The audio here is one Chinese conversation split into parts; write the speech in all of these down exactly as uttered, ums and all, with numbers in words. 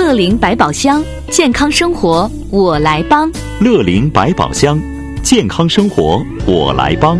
乐龄百宝箱，健康生活我来帮。 乐龄百宝箱，健康生活我来帮。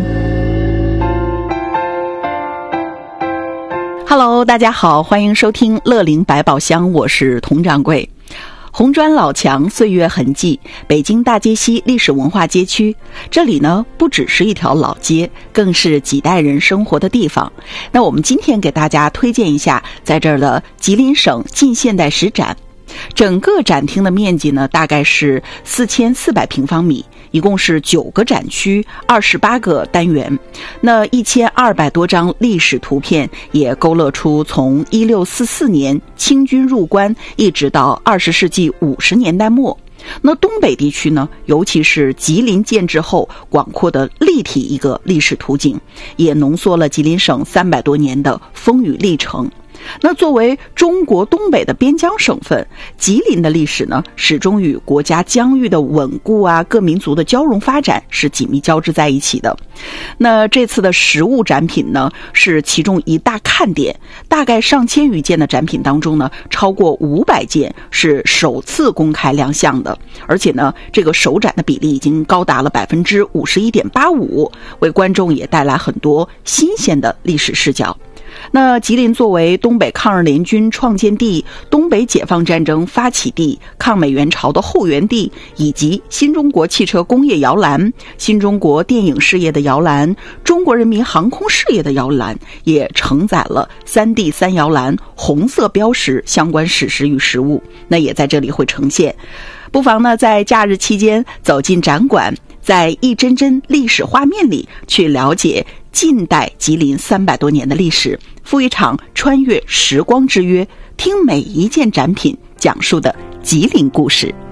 Hello， 大家好，欢迎收听乐龄百宝箱，我是佟掌柜。红砖老墙，岁月痕迹，北京大街西历史文化街区，这里呢不只是一条老街，更是几代人生活的地方。那我们今天给大家推荐一下在这儿的吉林省近现代史展。整个展厅的面积呢大概是四千四百平方米，一共是九个展区，二十八个单元。那一千二百多张历史图片也勾勒出从一六四四年清军入关一直到二十世纪五十年代末。那东北地区呢，尤其是吉林建制后广阔的立体一个历史图景，也浓缩了吉林省三百多年的风雨历程。那作为中国东北的边疆省份，吉林的历史呢，始终与国家疆域的稳固啊，各民族的交融发展是紧密交织在一起的。那这次的实物展品呢，是其中一大看点，大概上千余件的展品当中呢，超过五百件是首次公开亮相的，而且呢，这个首展的比例已经高达了百分之五十一点八五，为观众也带来很多新鲜的历史视角。那吉林作为东北抗日联军创建地、东北解放战争发起地、抗美援朝的后援地，以及新中国汽车工业摇篮、新中国电影事业的摇篮、中国人民航空事业的摇篮，也承载了三地三摇篮红色标识相关史实与实物，那也在这里会呈现。不妨呢，在假日期间走进展馆，在一帧帧历史画面里去了解近代吉林三百多年的历史，赴一场穿越时光之约，听每一件展品讲述的吉林故事。